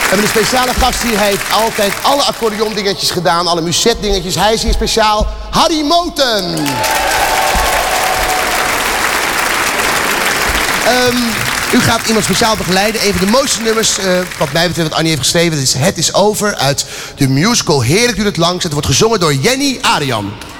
We hebben een speciale gast hier. Hij heeft altijd alle accordeondingetjes gedaan, alle muzetdingetjes. Hij is hier speciaal, Harry Moten. U gaat iemand speciaal begeleiden. Een van de mooiste nummers, wat mij betreft, wat Annie heeft geschreven. Dat is Het is over uit de musical Heerlijk duurt het lang. Het wordt gezongen door Jenny Arian.